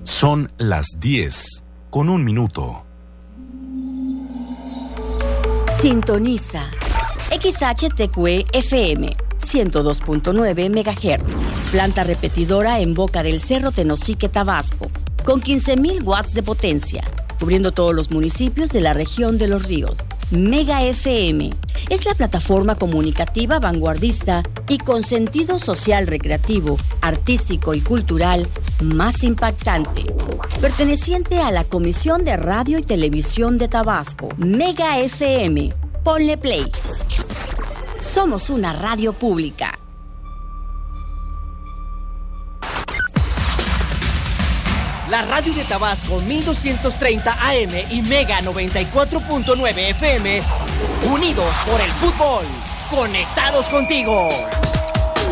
Son las 10:01. Sintoniza XHTQ FM 102.9 MHz. Planta repetidora en Boca del Cerro, Tenosique, Tabasco, con 15,000 watts de potencia, cubriendo todos los municipios de la región de Los Ríos. Mega FM es la plataforma comunicativa vanguardista y con sentido social, recreativo, artístico y cultural más impactante, perteneciente a la Comisión de Radio y Televisión de Tabasco. Mega FM. Ponle play. Somos una radio pública. La radio de Tabasco 1230 AM y Mega 94.9 FM, unidos por el fútbol, conectados contigo.